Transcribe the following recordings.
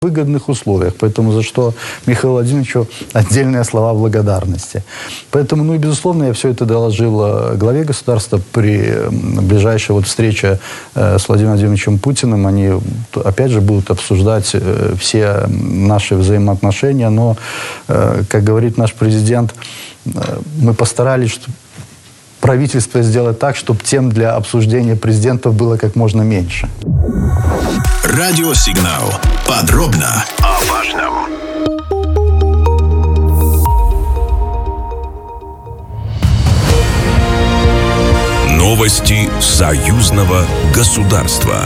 выгодных условиях. Поэтому за что Михаилу Владимировичу отдельные слова благодарности. Поэтому, безусловно, я все это доложил главе государства при ближайшей встрече с Владимиром Владимировичем Путиным. Они, опять же, будут обсуждать все наши взаимоотношения. Но, как говорит наш президент, мы постарались, чтобы правительство сделать так, чтобы тем для обсуждения президентов было как можно меньше. Радиосигнал. Подробно о важном. Новости союзного государства.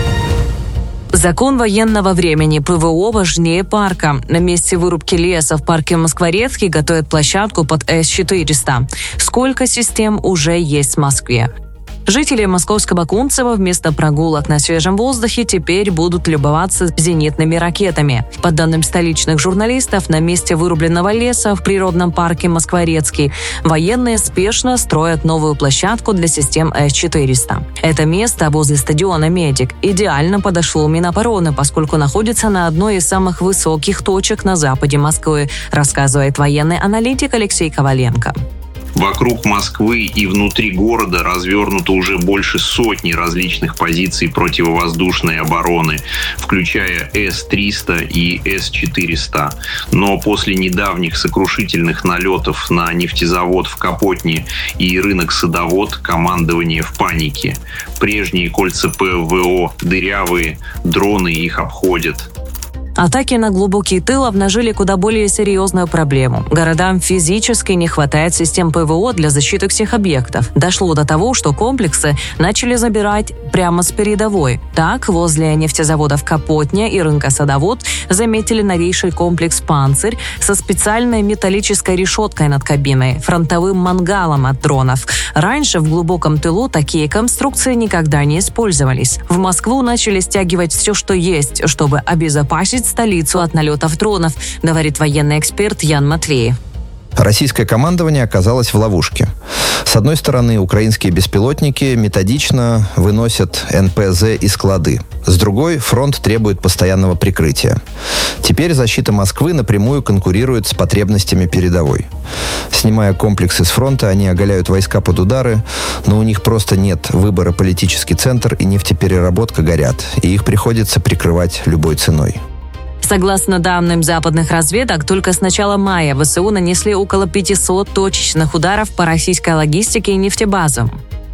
Закон военного времени. ПВО важнее парка. На месте вырубки леса в парке Москворецкий готовят площадку под С-400. Сколько систем уже есть в Москве? Жители московского Кунцева вместо прогулок на свежем воздухе теперь будут любоваться зенитными ракетами. По данным столичных журналистов, на месте вырубленного леса в природном парке Москворецкий военные спешно строят новую площадку для систем С-400. Это место возле стадиона «Медик» идеально подошло Минобороны, поскольку находится на одной из самых высоких точек на западе Москвы, рассказывает военный аналитик Алексей Коваленко. Вокруг Москвы и внутри города развернуто уже больше сотни различных позиций противовоздушной обороны, включая С-300 и С-400. Но после недавних сокрушительных налетов на нефтезавод в Капотне и рынок Садовод командование в панике. Прежние кольца ПВО дырявые, дроны их обходят. Атаки на глубокий тыл обнажили куда более серьезную проблему. Городам физически не хватает систем ПВО для защиты всех объектов. Дошло до того, что комплексы начали забирать прямо с передовой. Так, возле нефтезаводов Капотня и рынка Садовод заметили новейший комплекс «Панцирь» со специальной металлической решеткой над кабиной, фронтовым мангалом от дронов. Раньше в глубоком тылу такие конструкции никогда не использовались. В Москву начали стягивать все, что есть, чтобы обезопасить столицу от налетов дронов, говорит военный эксперт Ян Матвеев. Российское командование оказалось в ловушке. С одной стороны, украинские беспилотники методично выносят НПЗ и склады. С другой, фронт требует постоянного прикрытия. Теперь защита Москвы напрямую конкурирует с потребностями передовой. Снимая комплексы с фронта, они оголяют войска под удары, но у них просто нет выбора. Политический центр и нефтепереработка горят, и их приходится прикрывать любой ценой. Согласно данным западных разведок, только с начала мая ВСУ нанесли около 500 точечных ударов по российской логистике и нефтебазам.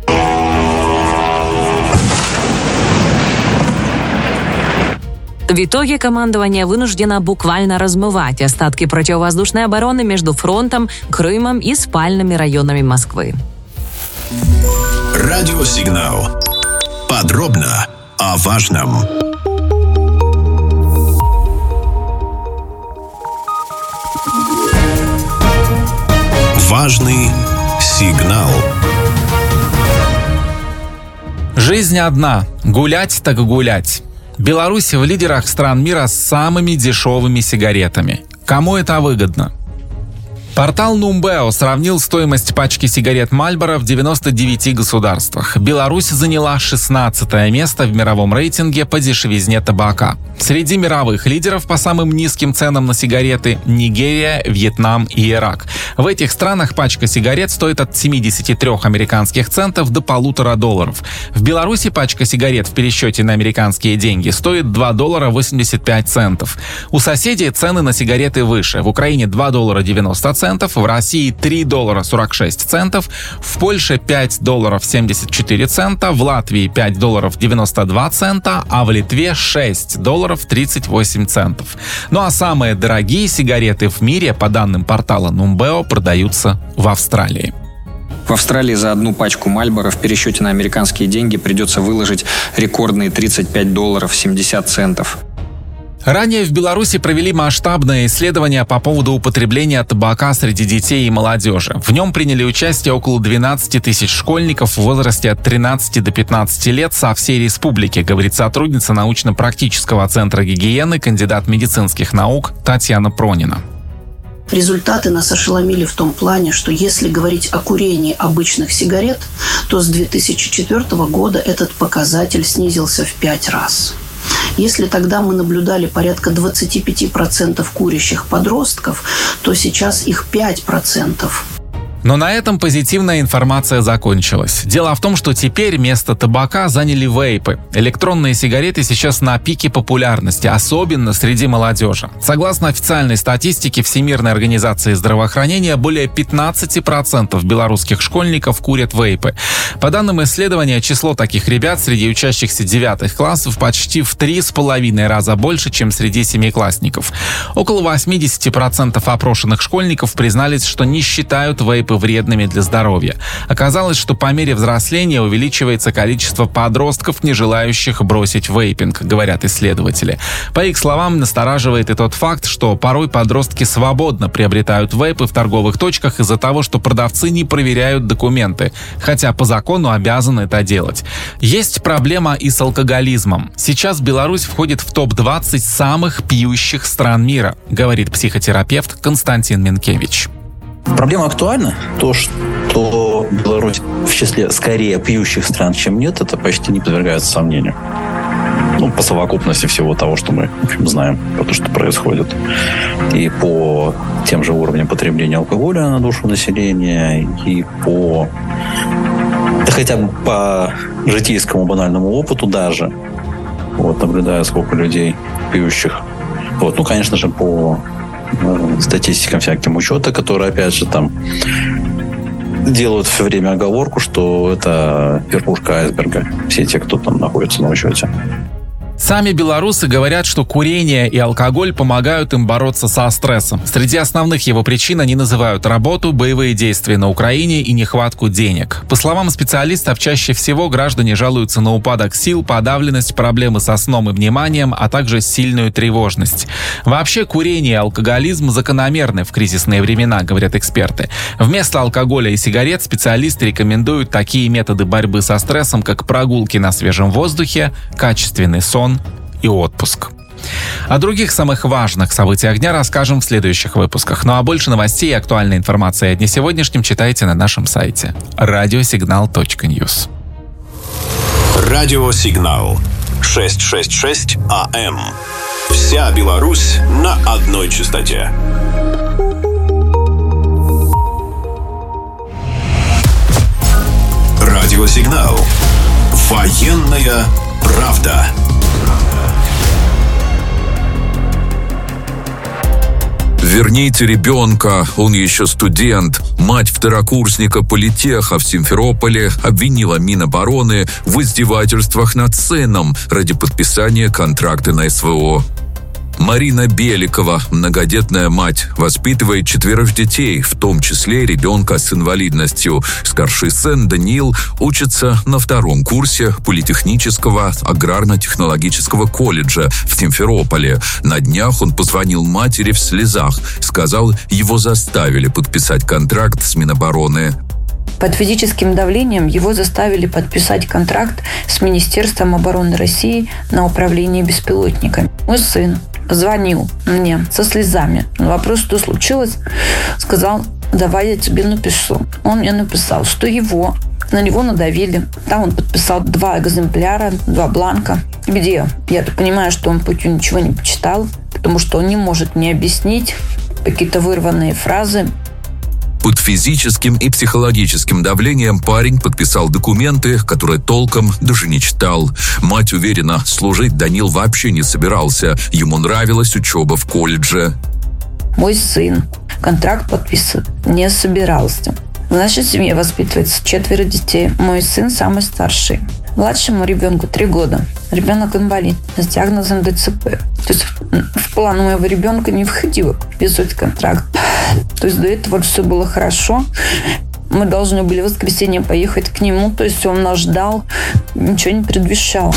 В итоге командование вынуждено буквально размывать остатки противовоздушной обороны между фронтом, Крымом и спальными районами Москвы. Радиосигнал. Подробно о важном. Важный сигнал. Жизнь одна. Гулять так гулять. Беларусь в лидерах стран мира с самыми дешевыми сигаретами. Кому это выгодно? Портал Numbeo сравнил стоимость пачки сигарет Marlboro в 99 государствах. Беларусь заняла 16 место в мировом рейтинге по дешевизне табака. Среди мировых лидеров по самым низким ценам на сигареты – Нигерия, Вьетнам и Ирак. В этих странах пачка сигарет стоит от 73 американских центов до $1,5. В Беларуси пачка сигарет в пересчете на американские деньги стоит $2.85. У соседей цены на сигареты выше. В Украине $2.90, в России $3.46, в Польше $5.74, в Латвии $5.92, а в Литве $6.38. Ну а самые дорогие сигареты в мире, по данным портала Numbeo, продаются в Австралии. В Австралии за одну пачку Marlboro в пересчете на американские деньги придется выложить рекордные $35.70. Ранее в Беларуси провели масштабное исследование по поводу употребления табака среди детей и молодежи. В нем приняли участие около 12 тысяч школьников в возрасте от 13 до 15 лет со всей республики, говорит сотрудница научно-практического центра гигиены, кандидат медицинских наук Татьяна Пронина. Результаты нас ошеломили в том плане, что если говорить о курении обычных сигарет, то с 2004 года этот показатель снизился в 5 раз. Если тогда мы наблюдали порядка 25% курящих подростков, то сейчас их 5%. Но на этом позитивная информация закончилась. Дело в том, что теперь место табака заняли вейпы. Электронные сигареты сейчас на пике популярности, особенно среди молодежи. Согласно официальной статистике Всемирной организации здравоохранения, более 15% белорусских школьников курят вейпы. По данным исследования, число таких ребят среди учащихся 9 классов почти в 3,5 раза больше, чем среди семиклассников. Около 80% опрошенных школьников признались, что не считают вейпы вредными для здоровья. Оказалось, что по мере взросления увеличивается количество подростков, не желающих бросить вейпинг, говорят исследователи. По их словам, настораживает и тот факт, что порой подростки свободно приобретают вейпы в торговых точках из-за того, что продавцы не проверяют документы, хотя по закону обязаны это делать. Есть проблема и с алкоголизмом. Сейчас Беларусь входит в топ-20 самых пьющих стран мира, говорит психотерапевт Константин Минкевич. Проблема актуальна. То, что Беларусь в числе скорее пьющих стран, чем нет, это почти не подвергается сомнению. По совокупности всего того, что мы, в общем, знаем про то, что происходит. И по тем же уровням потребления алкоголя на душу населения, и хотя бы по житейскому банальному опыту даже, наблюдая, сколько людей пьющих. Конечно же, по статистикам всяким учета, которые, опять же, там делают все время оговорку, что это верхушка айсберга. Все те, кто там находится на учете. Сами белорусы говорят, что курение и алкоголь помогают им бороться со стрессом. Среди основных его причин они называют работу, боевые действия на Украине и нехватку денег. По словам специалистов, чаще всего граждане жалуются на упадок сил, подавленность, проблемы со сном и вниманием, а также сильную тревожность. Вообще, курение и алкоголизм закономерны в кризисные времена, говорят эксперты. Вместо алкоголя и сигарет специалисты рекомендуют такие методы борьбы со стрессом, как прогулки на свежем воздухе, качественный сон и отпуск. О других самых важных событиях дня расскажем в следующих выпусках. Ну а больше новостей и актуальной информации о дне сегодняшнем читайте на нашем сайте radiosignal.news. Радиосигнал 666 АМ. Вся Беларусь на одной частоте. Радиосигнал. Военная правда. Верните ребенка, он еще студент. Мать второкурсника политеха в Симферополе обвинила Минобороны в издевательствах над сыном ради подписания контракта на СВО. Марина Беликова, многодетная мать, воспитывает 4 детей, в том числе ребенка с инвалидностью. Старший сын Даниил учится на 2-м курсе Политехнического аграрно-технологического колледжа в Симферополе. На днях он позвонил матери в слезах. Сказал, его заставили подписать контракт с Минобороны. Под физическим давлением его заставили подписать контракт с Министерством обороны России на управление беспилотниками. Мой сын звонил мне со слезами. На вопрос, что случилось, сказал: давай я тебе напишу. Он мне написал, что на него надавили. Там он подписал 2 экземпляра, 2 бланка, где я так понимаю, что он путем ничего не почитал, потому что он не может мне объяснить какие-то вырванные фразы. Под физическим и психологическим давлением парень подписал документы, которые толком даже не читал. Мать уверена, служить Даниил вообще не собирался. Ему нравилась учеба в колледже. Мой сын контракт подписывать не собирался. В нашей семье воспитывается 4 детей. Мой сын самый старший. Младшему ребенку 3 года. Ребенок инвалид с диагнозом ДЦП. То есть в план моего ребенка не входило подписывать контракт. То есть до этого все было хорошо. Мы должны были в воскресенье поехать к нему. То есть он нас ждал, ничего не предвещал.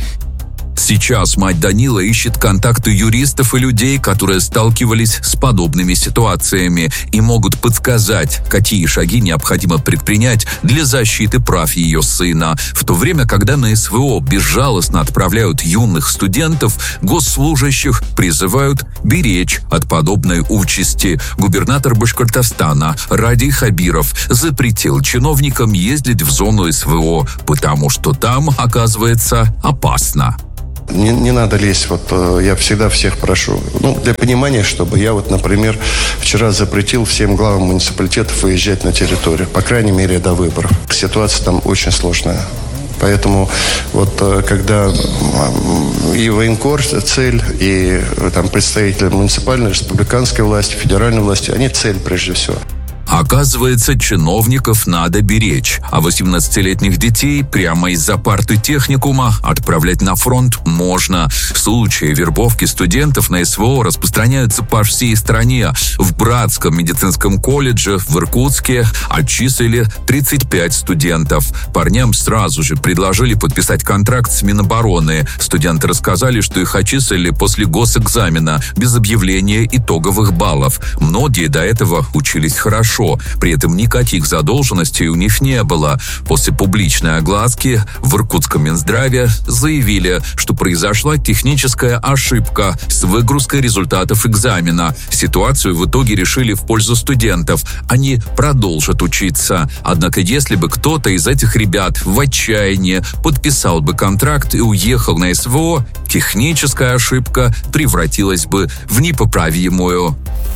Сейчас мать Данила ищет контакты юристов и людей, которые сталкивались с подобными ситуациями и могут подсказать, какие шаги необходимо предпринять для защиты прав ее сына. В то время, когда на СВО безжалостно отправляют юных студентов, госслужащих призывают беречь от подобной участи. Губернатор Башкортостана Радий Хабиров запретил чиновникам ездить в зону СВО, потому что там, оказывается, опасно. Не надо лезть. Я всегда всех прошу. Для понимания, чтобы я, например, вчера запретил всем главам муниципалитетов выезжать на территорию. По крайней мере, до выборов. Ситуация там очень сложная. Поэтому когда и военкор цель, и представители муниципальной, республиканской власти, федеральной власти, они цель прежде всего. Оказывается, чиновников надо беречь, а 18-летних детей прямо из-за парты техникума отправлять на фронт можно. Случаи вербовки студентов на СВО распространяются по всей стране. В Братском медицинском колледже в Иркутске отчислили 35 студентов. Парням сразу же предложили подписать контракт с Минобороны. Студенты рассказали, что их отчислили после госэкзамена, без объявления итоговых баллов. Многие до этого учились хорошо. При этом никаких задолженностей у них не было. После публичной огласки в Иркутском Минздраве заявили, что произошла техническая ошибка с выгрузкой результатов экзамена. Ситуацию в итоге решили в пользу студентов. Они продолжат учиться. Однако, если бы кто-то из этих ребят в отчаянии подписал бы контракт и уехал на СВО, техническая ошибка превратилась бы в непоправимую.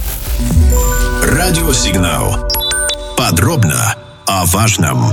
Радиосигнал. Подробно о важном.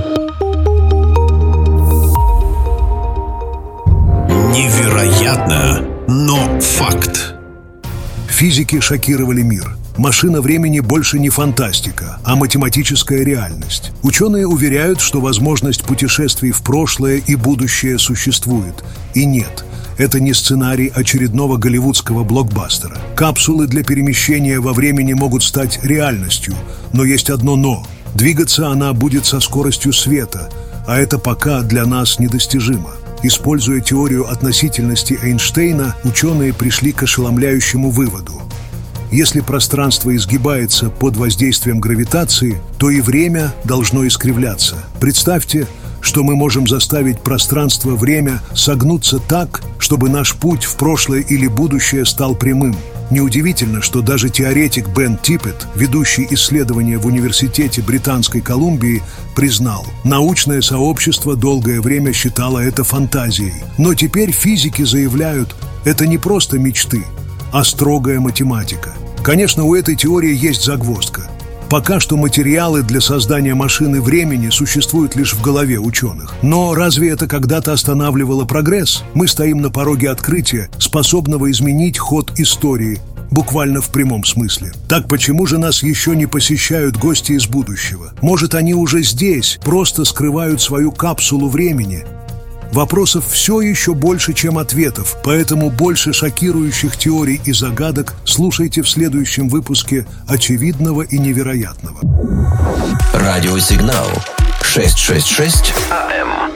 Невероятно, но факт. Физики шокировали мир. Машина времени больше не фантастика, а математическая реальность. Ученые уверяют, что возможность путешествий в прошлое и будущее существует. И нет. Это не сценарий очередного голливудского блокбастера. Капсулы для перемещения во времени могут стать реальностью, но есть одно «но». Двигаться она будет со скоростью света, а это пока для нас недостижимо. Используя теорию относительности Эйнштейна, ученые пришли к ошеломляющему выводу. Если пространство изгибается под воздействием гравитации, то и время должно искривляться. Представьте, что мы можем заставить пространство-время согнуться так, чтобы наш путь в прошлое или будущее стал прямым. Неудивительно, что даже теоретик Бен Типпет, ведущий исследования в Университете Британской Колумбии, признал, научное сообщество долгое время считало это фантазией. Но теперь физики заявляют, это не просто мечты, а строгая математика. Конечно, у этой теории есть загвоздка. Пока что материалы для создания машины времени существуют лишь в голове ученых. Но разве это когда-то останавливало прогресс? Мы стоим на пороге открытия, способного изменить ход истории, буквально в прямом смысле. Так почему же нас еще не посещают гости из будущего? Может, они уже здесь, просто скрывают свою капсулу времени? Вопросов все еще больше, чем ответов, поэтому больше шокирующих теорий и загадок слушайте в следующем выпуске «Очевидного и невероятного». Радиосигнал 666 АМ.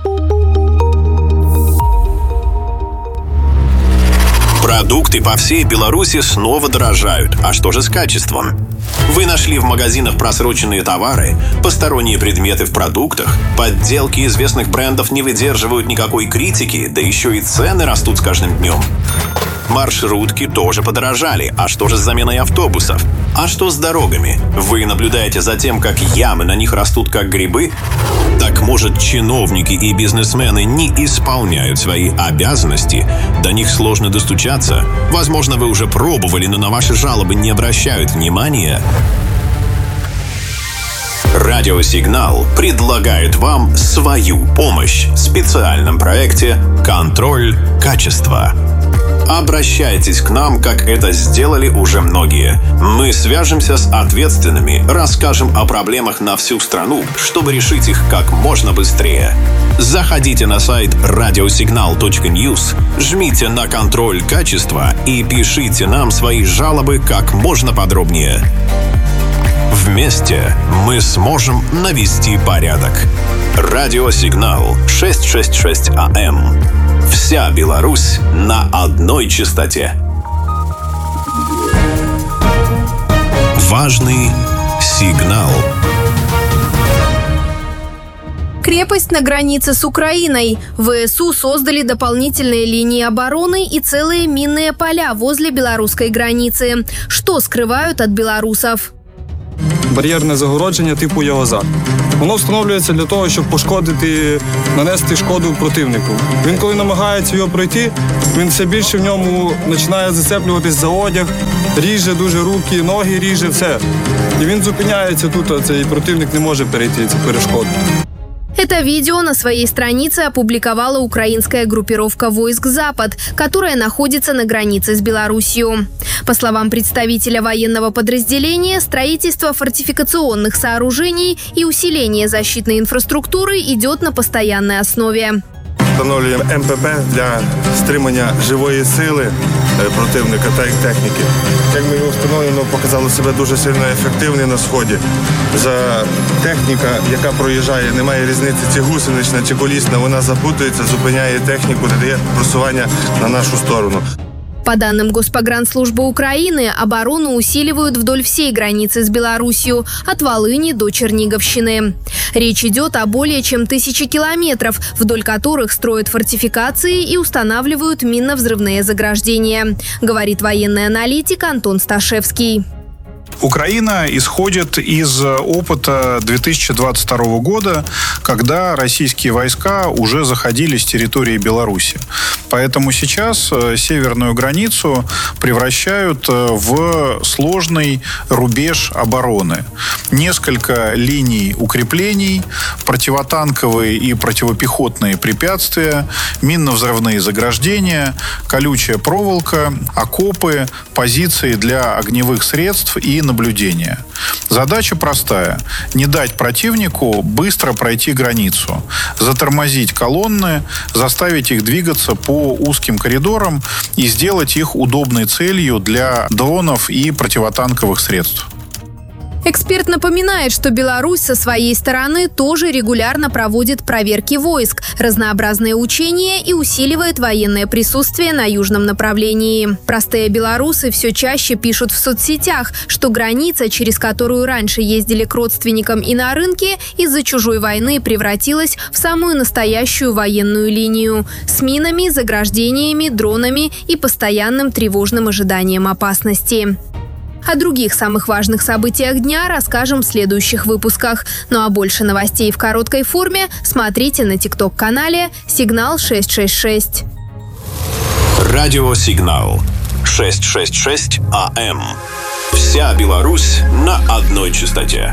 Продукты по всей Беларуси снова дорожают. А что же с качеством? Вы нашли в магазинах просроченные товары, посторонние предметы в продуктах, подделки известных брендов не выдерживают никакой критики, да еще и цены растут с каждым днем. Маршрутки тоже подорожали. А что же с заменой автобусов? А что с дорогами? Вы наблюдаете за тем, как ямы на них растут как грибы? Так может, чиновники и бизнесмены не исполняют свои обязанности? До них сложно достучаться? Возможно, вы уже пробовали, но на ваши жалобы не обращают внимания? Радиосигнал предлагает вам свою помощь в специальном проекте «Контроль качества». Обращайтесь к нам, как это сделали уже многие. Мы свяжемся с ответственными, расскажем о проблемах на всю страну, чтобы решить их как можно быстрее. Заходите на сайт radiosignal.news, жмите на контроль качества и пишите нам свои жалобы как можно подробнее. Вместе мы сможем навести порядок. Радиосигнал 666 АМ. Вся Беларусь на одной частоте. Важный сигнал. Крепость на границе с Украиной. ВСУ создали дополнительные линии обороны и целые минные поля возле белорусской границы. Что скрывают от белорусов? бар'єрне загородження типу Ягозар. Воно встановлюється для того, щоб нанести шкоду противнику. Він, коли намагається його пройти, він все більше в ньому починає зацеплюватись за одяг, ріже дуже руки, ноги ріже, все. І він зупиняється тут, а цей противник не може перейти цю перешкоду. Это видео на своей странице опубликовала украинская группировка войск «Запад», которая находится на границе с Белоруссией. По словам представителя военного подразделения, строительство фортификационных сооружений и усиление защитной инфраструктуры идет на постоянной основе. Встановлюємо МПП для стримання живої сили противника та їх техніки. Як ми його встановлюємо, показало себе дуже сильно ефективний на Сході. За техніка, яка проїжджає, немає різниці, чи гусенична, чи колісна, вона запутується, зупиняє техніку, не дає просування на нашу сторону. По данным Госпогранслужбы Украины, оборону усиливают вдоль всей границы с Белоруссией, от Волыни до Черниговщины. Речь идет о более чем 1000 километров, вдоль которых строят фортификации и устанавливают минно-взрывные заграждения, говорит военный аналитик Антон Сташевский. Украина исходит из опыта 2022 года, когда российские войска уже заходили с территории Беларуси. Поэтому сейчас северную границу превращают в сложный рубеж обороны. Несколько линий укреплений, противотанковые и противопехотные препятствия, минно-взрывные заграждения, колючая проволока, окопы, позиции для огневых средств и наблюдения. Задача простая – не дать противнику быстро пройти границу, затормозить колонны, заставить их двигаться по узким коридорам и сделать их удобной целью для дронов и противотанковых средств. Эксперт напоминает, что Беларусь со своей стороны тоже регулярно проводит проверки войск, разнообразные учения и усиливает военное присутствие на южном направлении. Простые белорусы все чаще пишут в соцсетях, что граница, через которую раньше ездили к родственникам и на рынке, из-за чужой войны превратилась в самую настоящую военную линию с минами, заграждениями, дронами и постоянным тревожным ожиданием опасности. О других самых важных событиях дня расскажем в следующих выпусках. Ну а больше новостей в короткой форме смотрите на ТикТок-канале «Сигнал 666». Радио «Сигнал» 666 АМ. Вся Беларусь на одной частоте.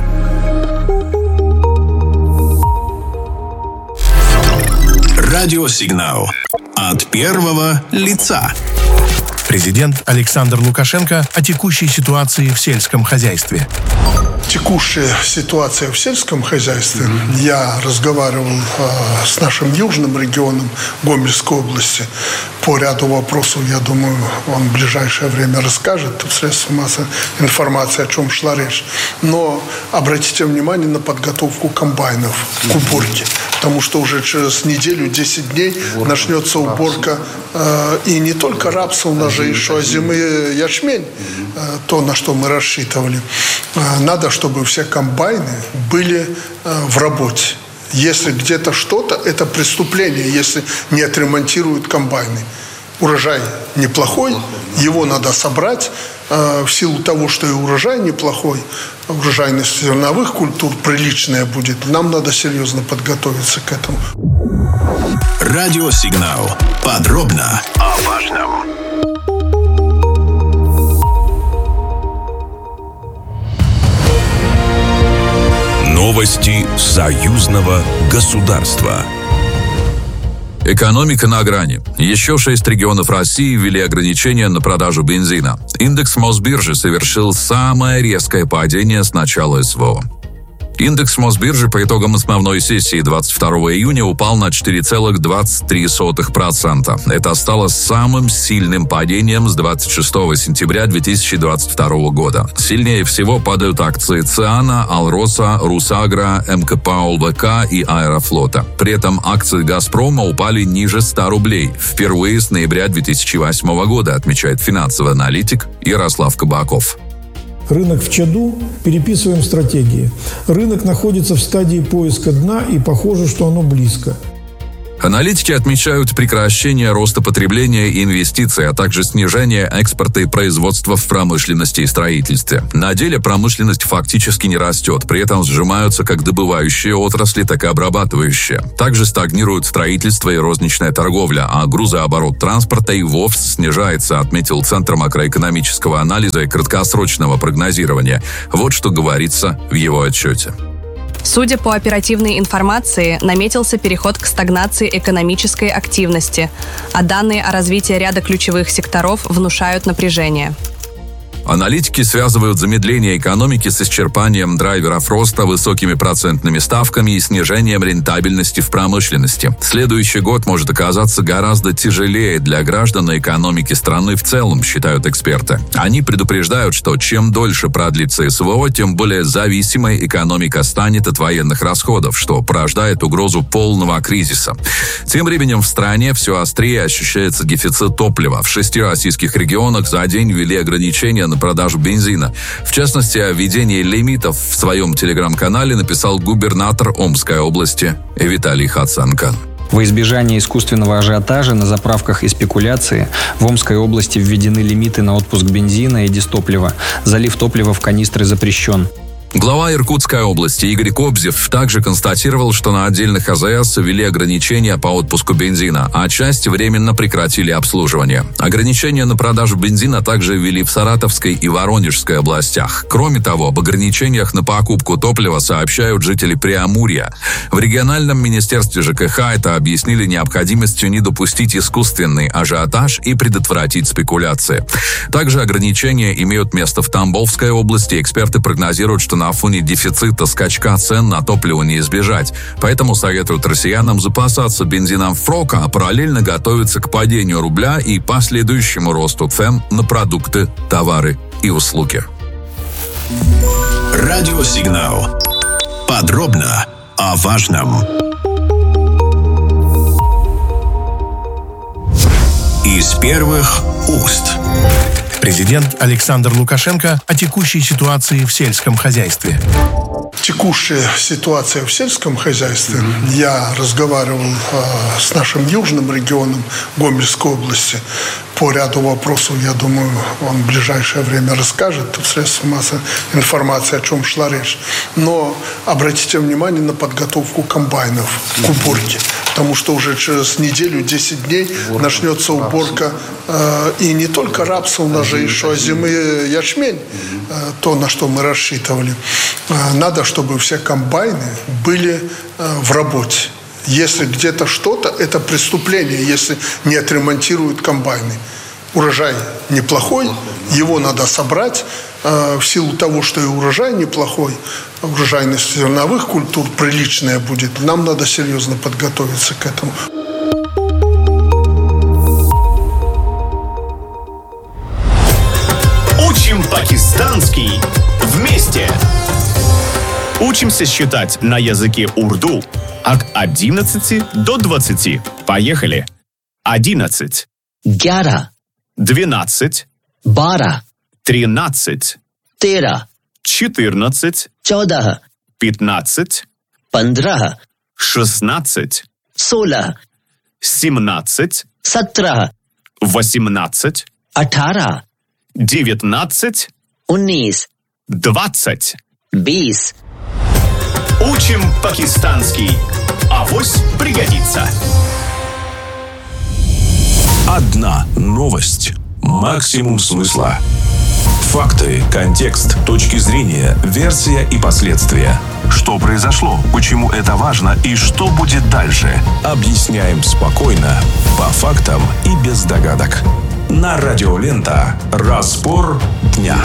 Радио «Сигнал» от первого лица. Президент Александр Лукашенко о текущей ситуации в сельском хозяйстве. Текущая ситуация в сельском хозяйстве. Я разговаривал с нашим южным регионом Гомельской области по ряду вопросов. Я думаю, он в ближайшее время расскажет в средствах массовой информации, о чем шла речь. Но обратите внимание на подготовку комбайнов к уборке. Потому что уже через неделю, 10 дней начнется уборка и не только рапса, у нас же еще озимый ячмень, то, на что мы рассчитывали. Надо, чтобы все комбайны были в работе. Если где-то что-то, это преступление, если не отремонтируют комбайны. Урожай неплохой, его надо собрать. В силу того, что и урожай неплохой, урожайность зерновых культур приличная будет, нам надо серьезно подготовиться к этому. Радио «Сигнал». Подробно о важном. Новости союзного государства. Экономика на грани. Еще 6 регионов России ввели ограничения на продажу бензина. Индекс Мосбиржи совершил самое резкое падение с начала СВО. Индекс Мосбиржи по итогам основной сессии 22 июня упал на 4,23%. Это стало самым сильным падением с 26 сентября 2022 года. Сильнее всего падают акции ЦИАНа, Алроса, Русагро, МКП ОЛВК и Аэрофлота. При этом акции Газпрома упали ниже 100 рублей. Впервые с ноября 2008 года, отмечает финансовый аналитик Ярослав Кабаков. Рынок в чаду, переписываем стратегии. Рынок находится в стадии поиска дна, и похоже, что оно близко. Аналитики отмечают прекращение роста потребления и инвестиций, а также снижение экспорта и производства в промышленности и строительстве. На деле промышленность фактически не растет, при этом сжимаются как добывающие отрасли, так и обрабатывающие. Также стагнируют строительство и розничная торговля, а грузооборот транспорта и вовсе снижается, отметил Центр макроэкономического анализа и краткосрочного прогнозирования. Вот что говорится в его отчете. Судя по оперативной информации, наметился переход к стагнации экономической активности, а данные о развитии ряда ключевых секторов внушают напряжение. Аналитики связывают замедление экономики с исчерпанием драйверов роста, высокими процентными ставками и снижением рентабельности в промышленности. Следующий год может оказаться гораздо тяжелее для граждан и экономики страны в целом, считают эксперты. Они предупреждают, что чем дольше продлится СВО, тем более зависимой экономика станет от военных расходов, что порождает угрозу полного кризиса. Тем временем в стране все острее ощущается дефицит топлива. В 6 российских регионах за день ввели ограничения на продажу бензина. В частности, о введении лимитов в своем телеграм-канале написал губернатор Омской области Виталий Хаценко. Во избежание искусственного ажиотажа на заправках и спекуляции в Омской области введены лимиты на отпуск бензина и дистоплива. Залив топлива в канистры запрещен. Глава Иркутской области Игорь Кобзев также констатировал, что на отдельных АЗС ввели ограничения по отпуску бензина, а часть временно прекратили обслуживание. Ограничения на продажу бензина также ввели в Саратовской и Воронежской областях. Кроме того, об ограничениях на покупку топлива сообщают жители Преамурья. В региональном министерстве ЖКХ это объяснили необходимостью не допустить искусственный ажиотаж и предотвратить спекуляции. Также ограничения имеют место в Тамбовской области. Эксперты прогнозируют, что на фоне дефицита скачка цен на топливо не избежать. Поэтому советуют россиянам запасаться бензином впрок, а параллельно готовиться к падению рубля и последующему росту цен на продукты, товары и услуги. Радиосигнал. Подробно о важном. Из первых уст. Президент Александр Лукашенко о текущей ситуации в сельском хозяйстве. Текущая ситуация в сельском хозяйстве. Я разговаривал с нашим южным регионом Гомельской области по ряду вопросов. Я думаю, он в ближайшее время расскажет в средствах массовой информации, о чем шла речь. Но обратите внимание на подготовку комбайнов к уборке. Потому что уже через неделю, 10 дней начнется уборка. И не только рапса, у нас же еще озимый ячмень, то, на что мы рассчитывали. Надо, чтобы все комбайны были в работе. Если где-то что-то, это преступление, если не отремонтируют комбайны. Урожай неплохой, его надо собрать. В силу того, что и урожай неплохой, урожайность зерновых культур приличная будет, нам надо серьезно подготовиться к этому. Учим пакистанский вместе. Учимся считать на языке урду от 11 до 20. Поехали. 11. 11. 12. 12. 13. 13. 14. 14. 15. 15. 16. 16. 17. 17. 18. 18. 19. 19. 20. 20. Учим пакистанский. Авось пригодится. Одна новость. Максимум смысла. Факты, контекст, точки зрения, версия и последствия. Что произошло, почему это важно и что будет дальше. Объясняем спокойно, по фактам и без догадок. На Радио Лента. Разбор дня.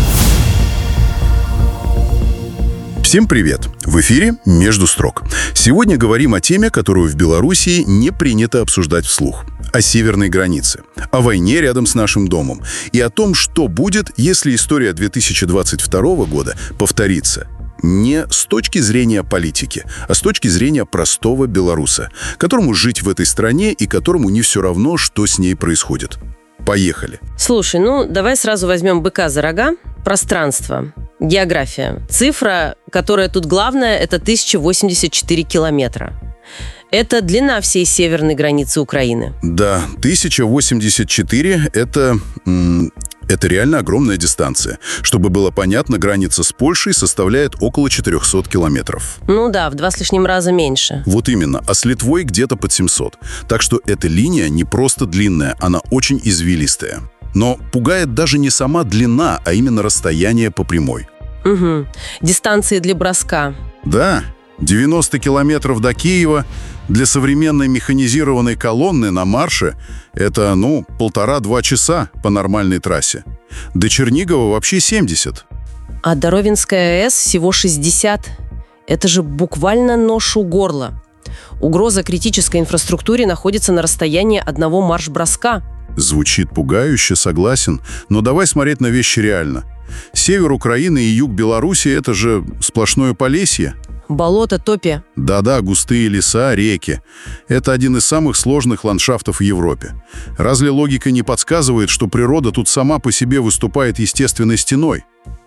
Всем привет! В эфире «Между строк». Сегодня говорим о теме, которую в Белоруссии не принято обсуждать вслух. О северной границе, о войне рядом с нашим домом и о том, что будет, если история 2022 года повторится. Не с точки зрения политики, а с точки зрения простого белоруса, которому жить в этой стране и которому не все равно, что с ней происходит. Поехали. Слушай, давай сразу возьмем быка за рога. Пространство, география. Цифра, которая тут главная, это 1084 километра. Это длина всей северной границы Украины. Да, 1084 – это реально огромная дистанция. Чтобы было понятно, граница с Польшей составляет около 400 километров. Ну да, в 2 с лишним раза меньше. Вот именно. А с Литвой где-то под 700. Так что эта линия не просто длинная, она очень извилистая. Но пугает даже не сама длина, а именно расстояние по прямой. Угу. Дистанции для броска. Да, 90 километров до Киева для современной механизированной колонны на марше – это, 1,5-2 часа по нормальной трассе. До Чернигова вообще 70. А до Ровенской АЭС всего 60. Это же буквально нож у горла. Угроза критической инфраструктуре находится на расстоянии одного марш-броска. Звучит пугающе, согласен, но давай смотреть на вещи реально. Север Украины и юг Беларуси – это же сплошное Полесье. Болото, топи. Да-да, густые леса, реки. Это один из самых сложных ландшафтов в Европе. Разве логика не подсказывает, что природа тут сама по себе выступает естественной стеной?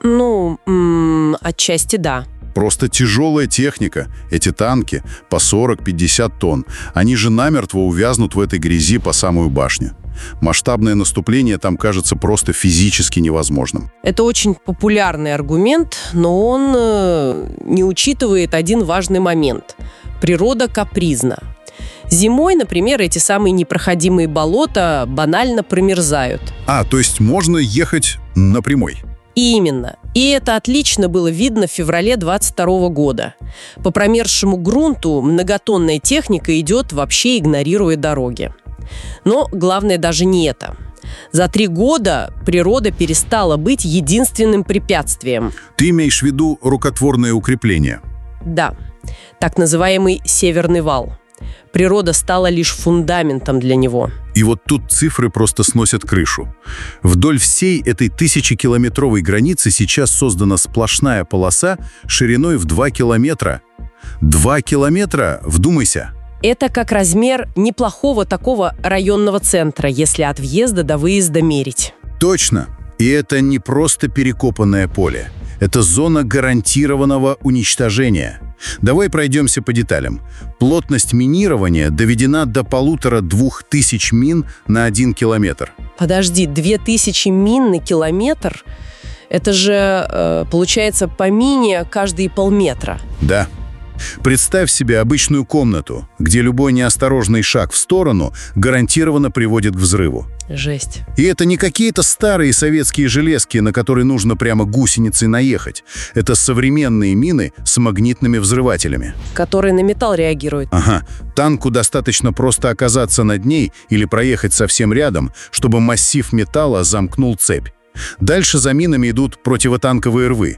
Отчасти да. Просто тяжелая техника, эти танки по 40-50 тонн, они же намертво увязнут в этой грязи по самую башню. Масштабное наступление там кажется просто физически невозможным. Это очень популярный аргумент, но он не учитывает один важный момент. Природа капризна. Зимой, например, эти самые непроходимые болота банально промерзают. То есть можно ехать напрямой? Именно. И это отлично было видно в феврале 22 года. По промерзшему грунту многотонная техника идет, вообще игнорируя дороги. Но главное даже не это. За 3 года природа перестала быть единственным препятствием. Ты имеешь в виду рукотворное укрепление? Да. Так называемый Северный вал. Природа стала лишь фундаментом для него. И вот тут цифры просто сносят крышу. Вдоль всей этой 1000-километровой границы сейчас создана сплошная полоса шириной в 2 километра. 2 километра, вдумайся. Это как размер неплохого такого районного центра, если от въезда до выезда мерить. Точно. И это не просто перекопанное поле. Это зона гарантированного уничтожения. Давай пройдемся по деталям. Плотность минирования доведена до 1500-2000 мин на 1 километр. Подожди, 2000 мин на километр? Это же, получается, по мине каждые полметра. Да. Представь себе обычную комнату, где любой неосторожный шаг в сторону гарантированно приводит к взрыву. Жесть. И это не какие-то старые советские железки, на которые нужно прямо гусеницей наехать. Это современные мины с магнитными взрывателями. Которые на металл реагируют. Ага. Танку достаточно просто оказаться над ней или проехать совсем рядом, чтобы массив металла замкнул цепь. Дальше за минами идут противотанковые рвы.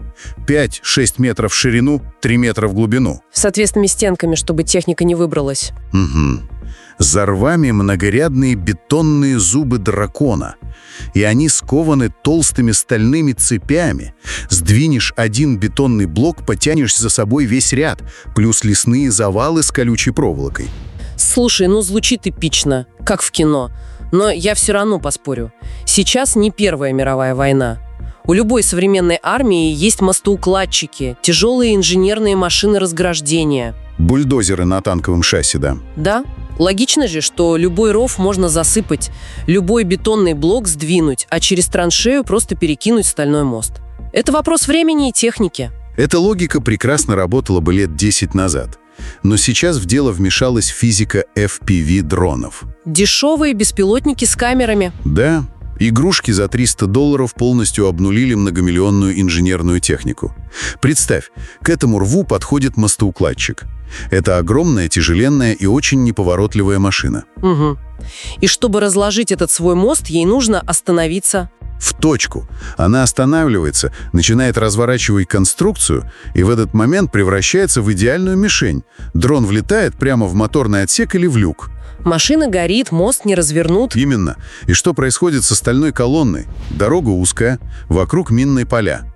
5-6 метров в ширину, 3 метра в глубину. С ответственными стенками, чтобы техника не выбралась. Угу. За рвами многорядные бетонные зубы дракона. И они скованы толстыми стальными цепями. Сдвинешь один бетонный блок, потянешь за собой весь ряд, плюс лесные завалы с колючей проволокой. Слушай, звучит эпично, как в кино. Но я все равно поспорю. Сейчас не Первая мировая война. У любой современной армии есть мостоукладчики, тяжелые инженерные машины разграждения. Бульдозеры на танковом шасси, да? Да. Логично же, что любой ров можно засыпать, любой бетонный блок сдвинуть, а через траншею просто перекинуть стальной мост. Это вопрос времени и техники. Эта логика прекрасно работала бы лет 10 назад. Но сейчас в дело вмешалась физика FPV-дронов. Дешевые беспилотники с камерами. Да, игрушки за $300 полностью обнулили многомиллионную инженерную технику. Представь, к этому рву подходит мостоукладчик. Это огромная, тяжеленная и очень неповоротливая машина. Угу. И чтобы разложить этот свой мост, ей нужно остановиться. В точку. Она останавливается, начинает разворачивать конструкцию и в этот момент превращается в идеальную мишень. Дрон влетает прямо в моторный отсек или в люк. Машина горит, мост не развернут. Именно. И что происходит с остальной колонной? Дорога узкая, вокруг минные поля.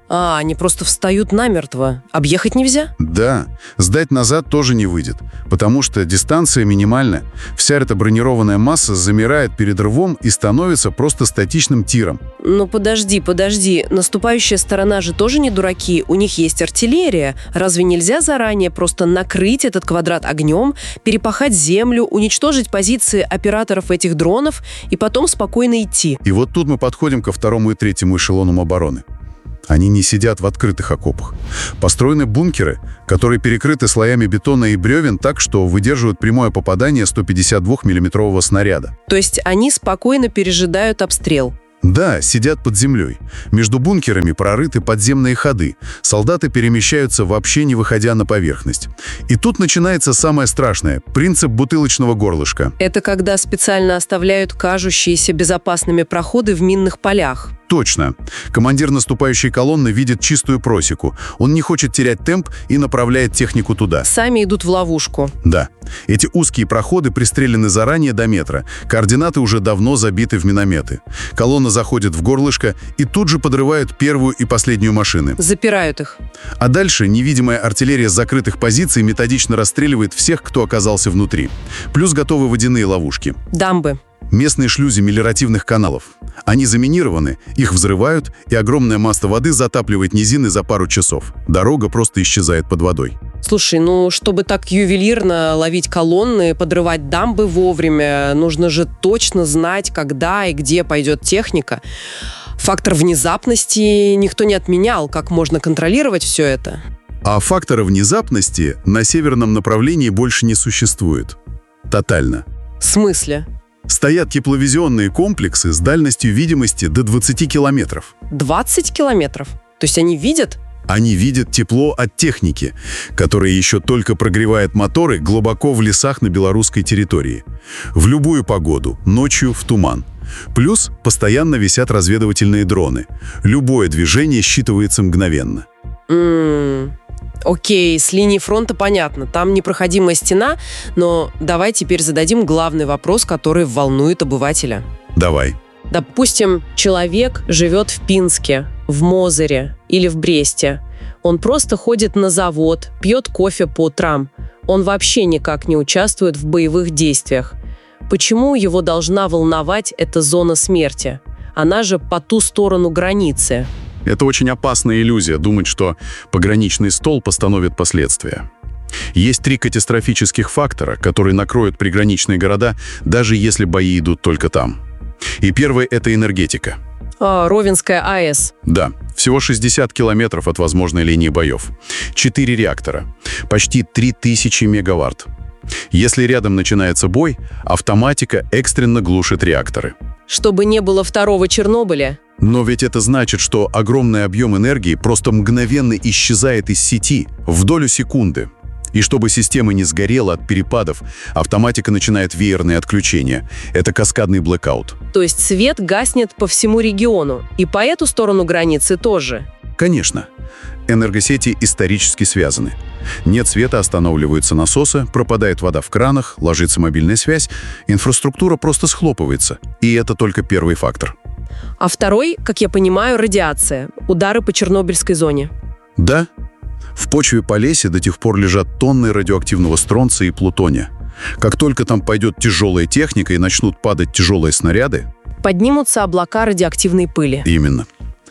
Они просто встают намертво. Объехать нельзя? Да, сдать назад тоже не выйдет, потому что дистанция минимальна. Вся эта бронированная масса замирает перед рвом и становится просто статичным тиром. Ну подожди. Наступающая сторона же тоже не дураки. У них есть артиллерия. Разве нельзя заранее просто накрыть этот квадрат огнем, перепахать землю, уничтожить позиции операторов этих дронов и потом спокойно идти? И вот тут мы подходим ко второму и третьему эшелонам обороны. Они не сидят в открытых окопах. Построены бункеры, которые перекрыты слоями бетона и бревен так, что выдерживают прямое попадание 152-миллиметрового снаряда. То есть они спокойно пережидают обстрел? Да, сидят под землей. Между бункерами прорыты подземные ходы. Солдаты перемещаются, вообще не выходя на поверхность. И тут начинается самое страшное – принцип бутылочного горлышка. Это когда специально оставляют кажущиеся безопасными проходы в минных полях. Точно. Командир наступающей колонны видит чистую просеку. Он не хочет терять темп и направляет технику туда. Сами идут в ловушку. Да. Эти узкие проходы пристрелены заранее до метра. Координаты уже давно забиты в минометы. Колонна заходит в горлышко и тут же подрывают первую и последнюю машины. Запирают их. А дальше невидимая артиллерия с закрытых позиций методично расстреливает всех, кто оказался внутри. Плюс готовы водяные ловушки. Дамбы. Местные шлюзы мелиоративных каналов. Они заминированы, их взрывают, и огромная масса воды затапливает низины за пару часов. Дорога просто исчезает под водой. Слушай, чтобы так ювелирно ловить колонны, подрывать дамбы вовремя, нужно же точно знать, когда и где пойдет техника. Фактор внезапности никто не отменял. Как можно контролировать все это? А фактора внезапности на северном направлении больше не существует. Тотально. В смысле? Стоят тепловизионные комплексы с дальностью видимости до 20 километров. 20 километров? То есть они видят? Они видят тепло от техники, которая еще только прогревает моторы глубоко в лесах на белорусской территории. В любую погоду, ночью в туман. Плюс постоянно висят разведывательные дроны. Любое движение считывается мгновенно. Окей, с линии фронта понятно. Там непроходимая стена, но давай теперь зададим главный вопрос, который волнует обывателя. Давай. Допустим, человек живет в Пинске, в Мозыре или в Бресте. Он просто ходит на завод, пьет кофе по утрам. Он вообще никак не участвует в боевых действиях. Почему его должна волновать эта зона смерти? Она же по ту сторону границы. Это очень опасная иллюзия, думать, что пограничный столб остановит последствия. Есть 3 катастрофических фактора, которые накроют приграничные города, даже если бои идут только там. И первый – это энергетика. Ровенская АЭС. Да, всего 60 километров от возможной линии боев. 4 реактора, почти 3000 мегаватт. Если рядом начинается бой, автоматика экстренно глушит реакторы. Чтобы не было второго Чернобыля. Но ведь это значит, что огромный объем энергии просто мгновенно исчезает из сети в долю секунды. И чтобы система не сгорела от перепадов, автоматика начинает веерные отключения. Это каскадный блэкаут. То есть свет гаснет по всему региону. И по эту сторону границы тоже? Конечно. Энергосети исторически связаны. Нет света, останавливаются насосы, пропадает вода в кранах, ложится мобильная связь, инфраструктура просто схлопывается. И это только первый фактор. А второй, как я понимаю, радиация. Удары по Чернобыльской зоне. Да. В почве Полесья до тех пор лежат тонны радиоактивного стронция и плутония. Как только там пойдет тяжелая техника и начнут падать тяжелые снаряды... Поднимутся облака радиоактивной пыли. Именно.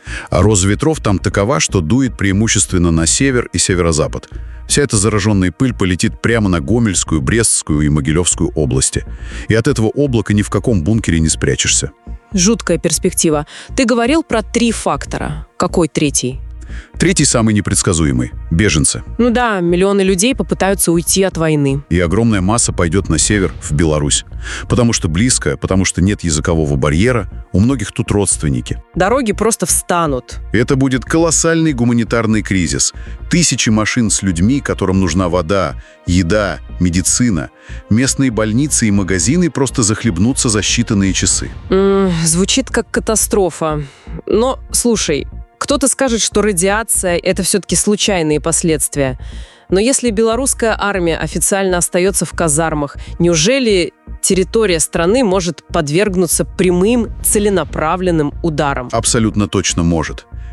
А роза ветров там такова, что дует преимущественно на север и северо-запад. Вся эта зараженная пыль полетит прямо на Гомельскую, Брестскую и Могилевскую области. И от этого облака ни в каком бункере не спрячешься. Жуткая перспектива. Ты говорил про 3 фактора. Какой третий? Третий самый непредсказуемый – беженцы. Ну да, миллионы людей попытаются уйти от войны. И огромная масса пойдет на север, в Беларусь. Потому что близко, потому что нет языкового барьера, у многих тут родственники. Дороги просто встанут. Это будет колоссальный гуманитарный кризис. Тысячи машин с людьми, которым нужна вода, еда, медицина. Местные больницы и магазины просто захлебнутся за считанные часы. Звучит как катастрофа. Но, слушай... Кто-то скажет, что радиация – это все-таки случайные последствия. Но если белорусская армия официально остается в казармах, неужели территория страны может подвергнуться прямым, целенаправленным ударам? Абсолютно точно может.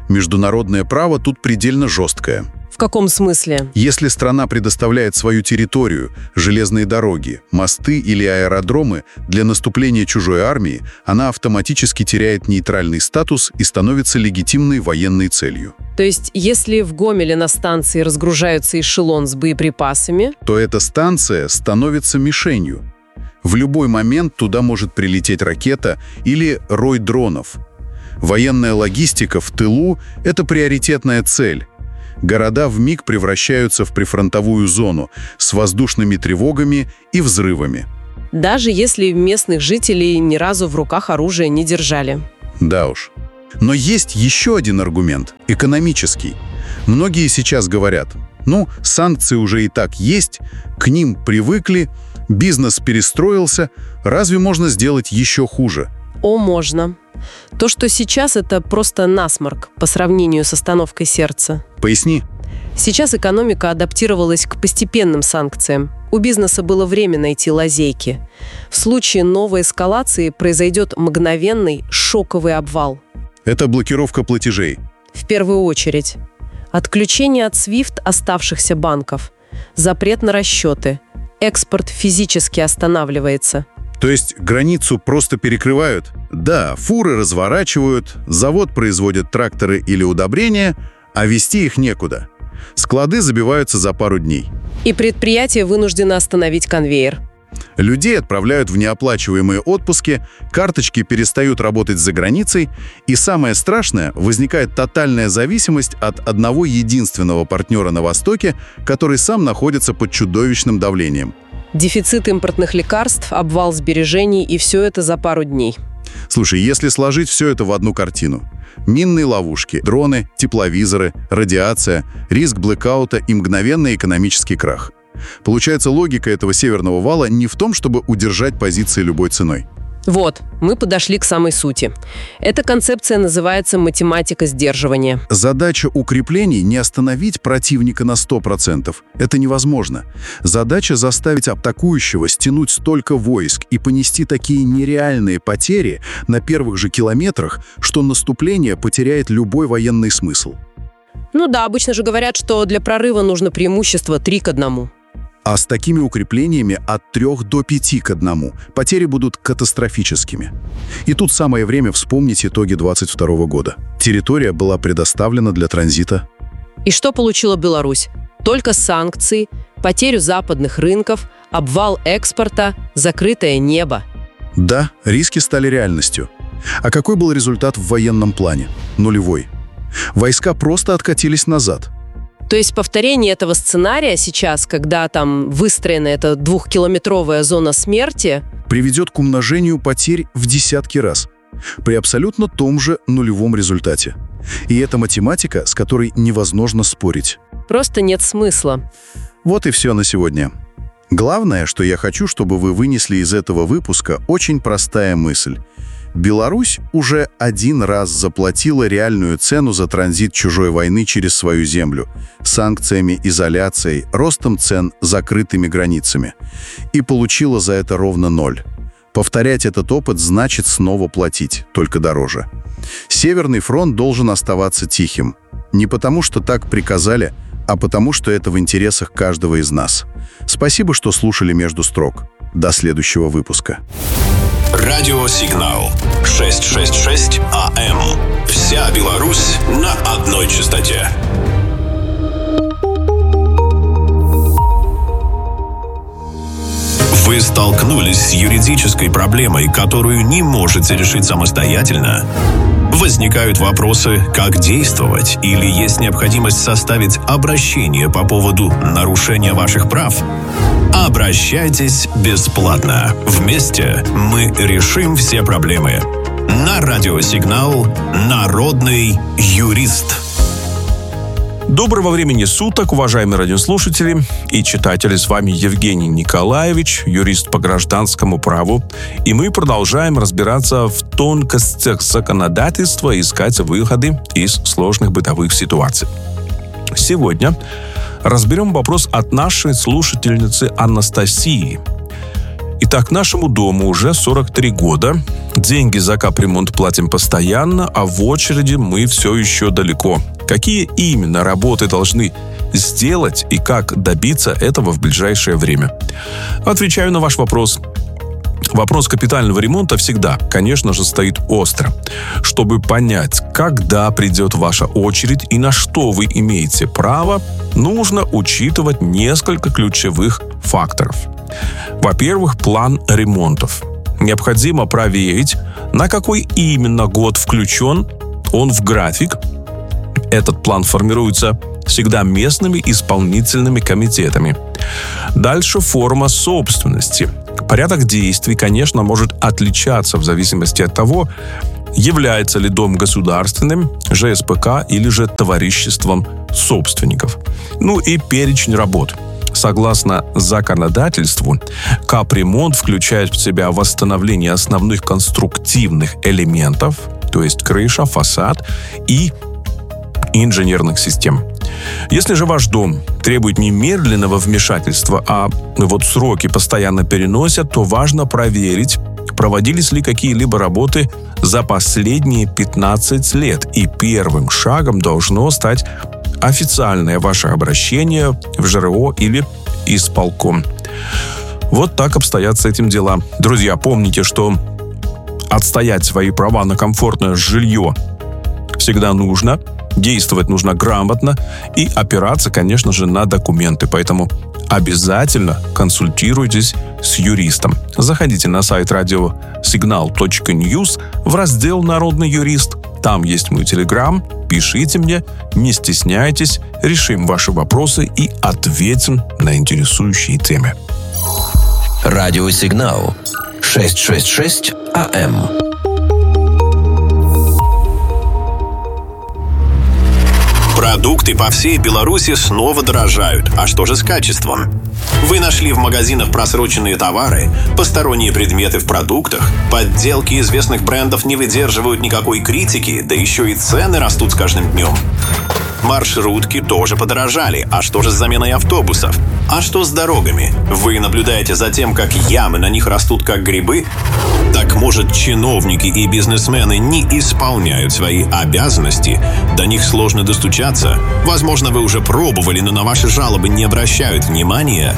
Международное право тут предельно жесткое. В каком смысле? Если страна предоставляет свою территорию, железные дороги, мосты или аэродромы для наступления чужой армии, она автоматически теряет нейтральный статус и становится легитимной военной целью. То есть, если в Гомеле на станции разгружаются эшелон с боеприпасами, то эта станция становится мишенью. В любой момент туда может прилететь ракета или рой дронов. Военная логистика в тылу – это приоритетная цель. Города вмиг превращаются в прифронтовую зону с воздушными тревогами и взрывами. Даже если местных жителей ни разу в руках оружия не держали. Да уж. Но есть еще один аргумент – экономический. Многие сейчас говорят, санкции уже и так есть, к ним привыкли, бизнес перестроился, разве можно сделать еще хуже? Можно. То, что сейчас, это просто насморк по сравнению с остановкой сердца. Поясни. Сейчас экономика адаптировалась к постепенным санкциям. У бизнеса было время найти лазейки. В случае новой эскалации произойдет мгновенный шоковый обвал. Это блокировка платежей. В первую очередь. Отключение от SWIFT оставшихся банков. Запрет на расчеты. Экспорт физически останавливается. То есть границу просто перекрывают? Да, фуры разворачивают, завод производит тракторы или удобрения, а везти их некуда. Склады забиваются за пару дней. И предприятие вынуждено остановить конвейер. Людей отправляют в неоплачиваемые отпуски, карточки перестают работать за границей, и самое страшное, возникает тотальная зависимость от одного единственного партнера на Востоке, который сам находится под чудовищным давлением. Дефицит импортных лекарств, обвал сбережений, и все это за пару дней. Слушай, если сложить все это в одну картину – минные ловушки, дроны, тепловизоры, радиация, риск блэкаута и мгновенный экономический крах. Получается, логика этого северного вала не в том, чтобы удержать позиции любой ценой. Вот, мы подошли к самой сути. Эта концепция называется математика сдерживания. Задача укреплений – не остановить противника на 100%. Это невозможно. Задача заставить атакующего стянуть столько войск и понести такие нереальные потери на первых же километрах, что наступление потеряет любой военный смысл. Обычно же говорят, что для прорыва нужно преимущество 3-1. А с такими укреплениями от 3 до 5-1. Потери будут катастрофическими. И тут самое время вспомнить итоги 2022 года. Территория была предоставлена для транзита. И что получила Беларусь? Только санкции, потерю западных рынков, обвал экспорта, закрытое небо. Да, риски стали реальностью. А какой был результат в военном плане? Нулевой. Войска просто откатились назад. То есть повторение этого сценария сейчас, когда там выстроена эта 2-километровая зона смерти, приведет к умножению потерь в десятки раз, при абсолютно том же нулевом результате. И это математика, с которой невозможно спорить. Просто нет смысла. Вот и все на сегодня. Главное, что я хочу, чтобы вы вынесли из этого выпуска, очень простая мысль. Беларусь уже один раз заплатила реальную цену за транзит чужой войны через свою землю – санкциями, изоляцией, ростом цен, закрытыми границами. И получила за это ровно 0. Повторять этот опыт значит снова платить, только дороже. Северный фронт должен оставаться тихим. Не потому, что так приказали, а потому, что это в интересах каждого из нас. Спасибо, что слушали «Между строк». До следующего выпуска. Радиосигнал 666 АМ. Вся Беларусь на одной частоте. Вы столкнулись с юридической проблемой, которую не можете решить самостоятельно? Возникают вопросы, как действовать, или есть необходимость составить обращение по поводу нарушения ваших прав? Обращайтесь бесплатно. Вместе мы решим все проблемы. На радиосигнал «Народный юрист». Доброго времени суток, уважаемые радиослушатели и читатели. С вами Евгений Николаевич, юрист по гражданскому праву. И мы продолжаем разбираться в тонкостях законодательства и искать выходы из сложных бытовых ситуаций. Сегодня разберем вопрос от нашей слушательницы Анастасии. Итак, нашему дому уже 43 года. Деньги за капремонт платим постоянно, а в очереди мы все еще далеко. Какие именно работы должны сделать и как добиться этого в ближайшее время? Отвечаю на ваш вопрос. Вопрос капитального ремонта всегда, конечно же, стоит остро. Чтобы понять, когда придет ваша очередь и на что вы имеете право, нужно учитывать несколько ключевых факторов. Во-первых, план ремонтов. Необходимо проверить, на какой именно год включен он в график. Этот план формируется всегда местными исполнительными комитетами. Дальше форма собственности. Порядок действий, конечно, может отличаться в зависимости от того, является ли дом государственным, ЖСПК или же товариществом собственников. Ну и перечень работ. Согласно законодательству, капремонт включает в себя восстановление основных конструктивных элементов, то есть крыша, фасад и инженерных систем. Если же ваш дом требует немедленного вмешательства, а вот сроки постоянно переносят, то важно проверить, проводились ли какие-либо работы за последние 15 лет. И первым шагом должно стать официальное ваше обращение в ЖРО или исполком. Вот так обстоят с этим дела. Друзья, помните, что отстоять свои права на комфортное жилье всегда нужно. Действовать нужно грамотно и опираться, конечно же, на документы. Поэтому обязательно консультируйтесь с юристом. Заходите на сайт radiosignal.news в раздел «Народный юрист». Там есть мой телеграм. Пишите мне, не стесняйтесь, решим ваши вопросы и ответим на интересующие темы. Радиосигнал 666 АМ. Продукты по всей Беларуси снова дорожают. А что же с качеством? Вы нашли в магазинах просроченные товары, посторонние предметы в продуктах, подделки известных брендов не выдерживают никакой критики, да еще и цены растут с каждым днем. Маршрутки тоже подорожали. А что же с заменой автобусов? А что с дорогами? Вы наблюдаете за тем, как ямы на них растут как грибы? Так может, чиновники и бизнесмены не исполняют свои обязанности? До них сложно достучаться? Возможно, вы уже пробовали, но на ваши жалобы не обращают внимания?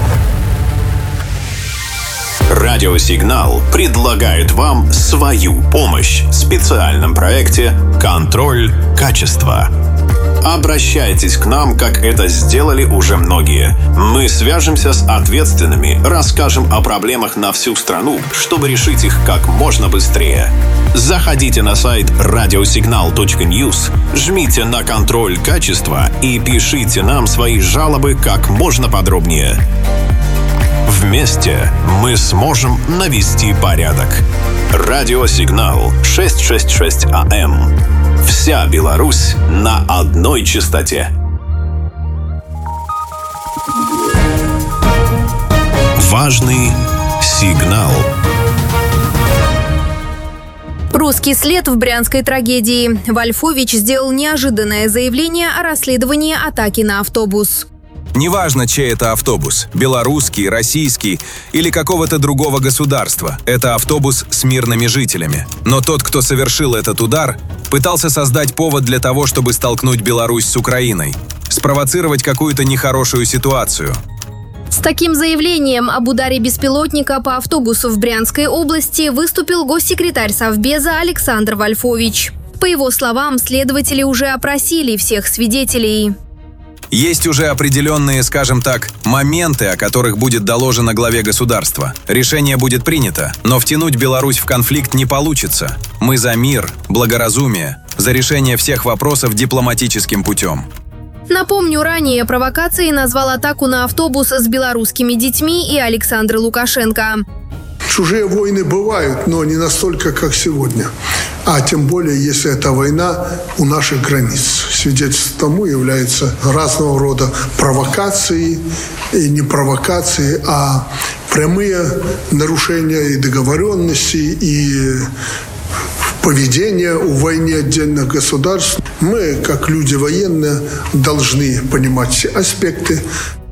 Радиосигнал предлагает вам свою помощь в специальном проекте «Контроль качества». Обращайтесь к нам, как это сделали уже многие. Мы свяжемся с ответственными, расскажем о проблемах на всю страну, чтобы решить их как можно быстрее. Заходите на сайт radiosignal.news, жмите на «Контроль качества» и пишите нам свои жалобы как можно подробнее. Вместе мы сможем навести порядок. Радиосигнал 666 АМ. Вся Беларусь на одной частоте. Важный сигнал. Русский след в брянской трагедии. Вольфович сделал неожиданное заявление о расследовании атаки на автобус. Неважно, чей это автобус – белорусский, российский или какого-то другого государства. Это автобус с мирными жителями. Но тот, кто совершил этот удар, пытался создать повод для того, чтобы столкнуть Беларусь с Украиной, спровоцировать какую-то нехорошую ситуацию. С таким заявлением об ударе беспилотника по автобусу в Брянской области выступил госсекретарь Совбеза Александр Вольфович. По его словам, следователи уже опросили всех свидетелей. Есть уже определенные, скажем так, моменты, о которых будет доложено главе государства. Решение будет принято, но втянуть Беларусь в конфликт не получится. Мы за мир, благоразумие, за решение всех вопросов дипломатическим путем. Напомню, ранее провокацией назвал атаку на автобус с белорусскими детьми и Александр Лукашенко. Чужие войны бывают, но не настолько, как сегодня. А тем более, если это война у наших границ. Свидетельством тому являются разного рода провокации, и не провокации, а прямые нарушения и договоренностей, и поведения у войны отдельных государств. Мы, как люди военные, должны понимать все аспекты.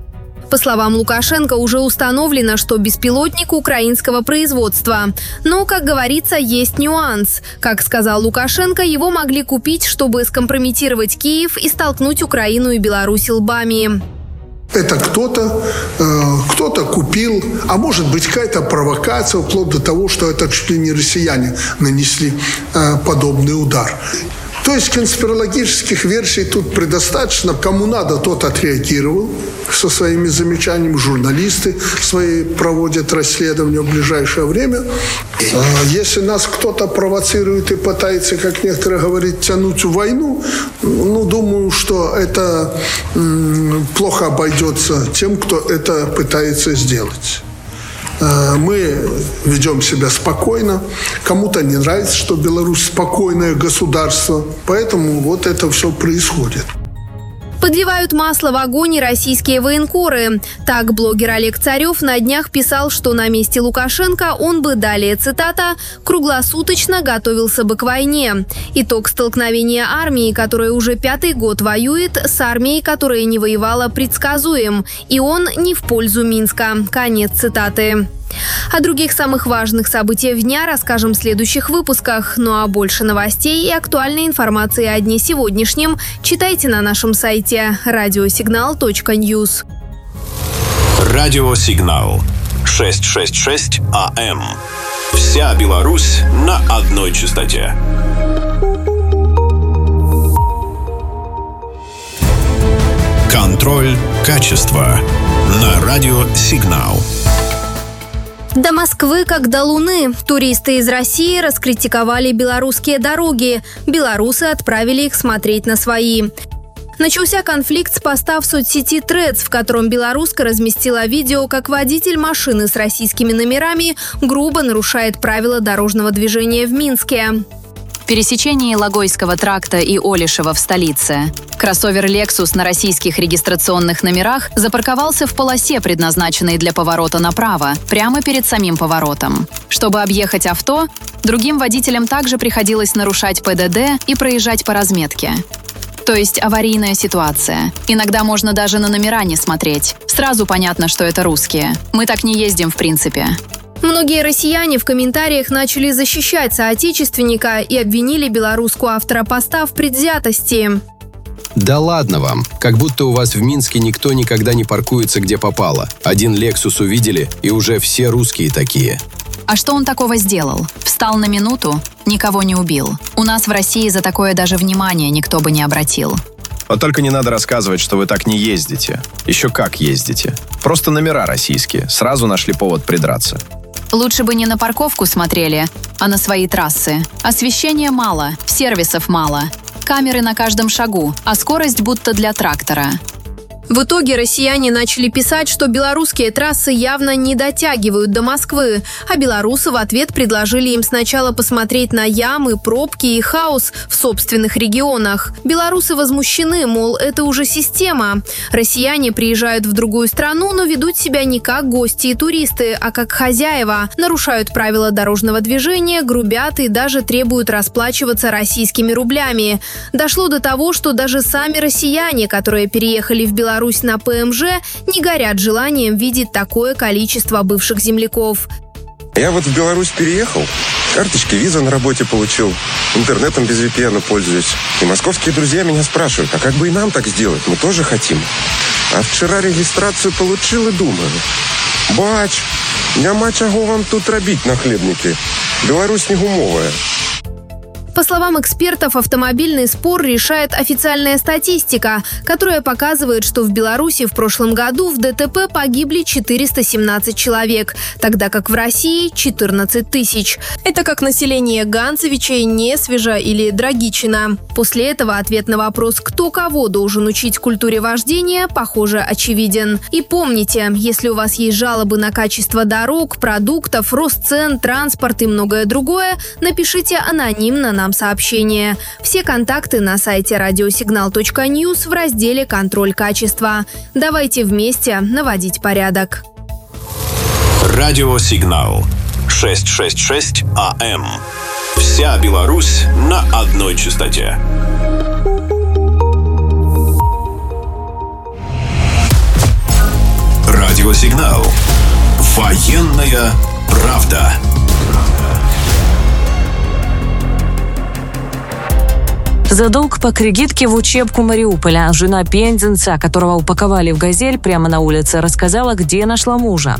По словам Лукашенко, уже установлено, что беспилотник украинского производства. Но, как говорится, есть нюанс. Как сказал Лукашенко, его могли купить, чтобы скомпрометировать Киев и столкнуть Украину и Беларусь лбами. Это кто-то купил, а может быть какая-то провокация, вплоть до того, что это чуть ли не россияне нанесли подобный удар. То есть конспирологических версий тут предостаточно. Кому надо, тот отреагировал со своими замечаниями. Журналисты свои проводят расследование в ближайшее время. Если нас кто-то провоцирует и пытается, как некоторые говорят, тянуть в войну, думаю, что это плохо обойдется тем, кто это пытается сделать. Мы ведем себя спокойно. Кому-то не нравится, что Беларусь спокойное государство. Поэтому вот это все происходит. Подливают масло в огонь и российские военкоры. Так блогер Олег Царев на днях писал, что на месте Лукашенко он бы, далее цитата, «круглосуточно готовился бы к войне». Итог столкновения армии, которая уже 5-й год воюет, с армией, которая не воевала, предсказуем. И он не в пользу Минска. Конец цитаты. О других самых важных событиях дня расскажем в следующих выпусках. Ну а больше новостей и актуальной информации о дне сегодняшнем читайте на нашем сайте radiosignal.news. Радиосигнал 666 АМ. Вся Беларусь на одной частоте. Контроль качества на Радиосигнал. До Москвы, как до Луны. Туристы из России раскритиковали белорусские дороги. Белорусы отправили их смотреть на свои. Начался конфликт с поста в соцсети Threads, в котором белоруска разместила видео, как водитель машины с российскими номерами грубо нарушает правила дорожного движения в Минске. В пересечении Логойского тракта и Олешева в столице кроссовер Lexus на российских регистрационных номерах запарковался в полосе, предназначенной для поворота направо, прямо перед самим поворотом. Чтобы объехать авто, другим водителям также приходилось нарушать ПДД и проезжать по разметке. То есть аварийная ситуация. Иногда можно даже на номера не смотреть. Сразу понятно, что это русские. Мы так не ездим в принципе. Многие россияне в комментариях начали защищать соотечественника и обвинили белорусского автора поста в предвзятости. Да ладно вам, как будто у вас в Минске никто никогда не паркуется где попало. Один Lexus увидели, и уже все русские такие. А что он такого сделал? Встал на минуту, никого не убил. У нас в России за такое даже внимания никто бы не обратил. Вот только не надо рассказывать, что вы так не ездите. Еще как ездите. Просто номера российские. Сразу нашли повод придраться. Лучше бы не на парковку смотрели, а на свои трассы. Освещения мало, сервисов мало. Камеры на каждом шагу, а скорость будто для трактора. В итоге россияне начали писать, что белорусские трассы явно не дотягивают до Москвы, а белорусы в ответ предложили им сначала посмотреть на ямы, пробки и хаос в собственных регионах. Белорусы возмущены, мол, это уже система. Россияне приезжают в другую страну, но ведут себя не как гости и туристы, а как хозяева, нарушают правила дорожного движения, грубят и даже требуют расплачиваться российскими рублями. Дошло до того, что даже сами россияне, которые переехали в Беларусь на ПМЖ, не горят желанием видеть такое количество бывших земляков. Я вот в Беларусь переехал, карточки виза на работе получил, интернетом без VPN пользуюсь. И московские друзья меня спрашивают, а как бы и нам так сделать? Мы тоже хотим. А вчера регистрацию получил и думаю, бач, няма чаго вам тут робить на хлебнике. Беларусь не гумовая. По словам экспертов, автомобильный спор решает официальная статистика, которая показывает, что в Беларуси в прошлом году в ДТП погибли 417 человек, тогда как в России 14 тысяч. Это как население Ганцевича, Несвежа или Драгичина. После этого ответ на вопрос, кто кого должен учить культуре вождения, похоже, очевиден. И помните, если у вас есть жалобы на качество дорог, продуктов, рост цен, транспорт и многое другое, напишите анонимно нам сообщение. Все контакты на сайте radiosignal.news в разделе «Контроль качества». Давайте вместе наводить порядок. Радиосигнал 666 АМ. Вся Беларусь на одной частоте. Радиосигнал. Военная правда. За долг по кредитке в учебку Мариуполя жена пензенца, которого упаковали в «Газель» прямо на улице, рассказала, где нашла мужа.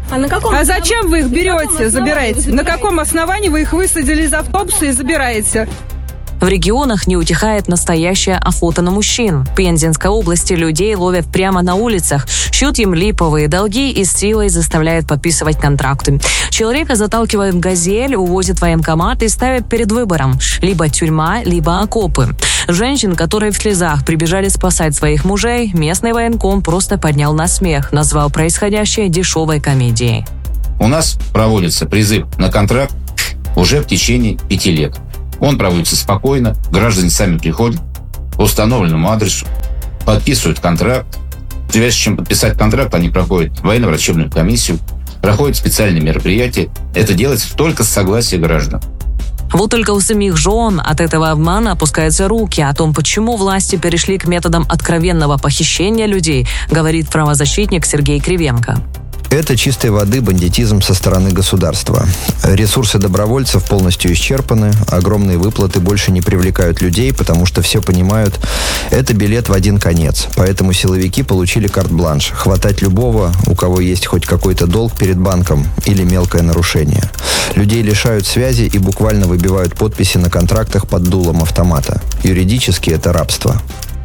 А зачем вы их берете, забираете? На каком основании вы их высадили из автобуса и забираете? В регионах не утихает настоящая охота на мужчин. В Пензенской области людей ловят прямо на улицах, шьют им липовые долги и силой заставляют подписывать контракты. Человека заталкивают в «Газель», увозят в военкомат и ставят перед выбором – либо тюрьма, либо окопы. Женщин, которые в слезах прибежали спасать своих мужей, местный военком просто поднял на смех, назвал происходящее дешевой комедией. У нас проводится призыв на контракт уже в течение 5 лет. Он проводится спокойно, граждане сами приходят по установленному адресу, подписывают контракт. Прежде чем подписать контракт, они проходят военно-врачебную комиссию, проходят специальные мероприятия. Это делается только с согласия граждан. Вот только у самих жен от этого обмана опускаются руки. О том, почему власти перешли к методам откровенного похищения людей, говорит правозащитник Сергей Кривенко. Это чистой воды бандитизм со стороны государства. Ресурсы добровольцев полностью исчерпаны, огромные выплаты больше не привлекают людей, потому что все понимают, это билет в один конец. Поэтому силовики получили карт-бланш – хватать любого, у кого есть хоть какой-то долг перед банком или мелкое нарушение. Людей лишают связи и буквально выбивают подписи на контрактах под дулом автомата. Юридически это рабство.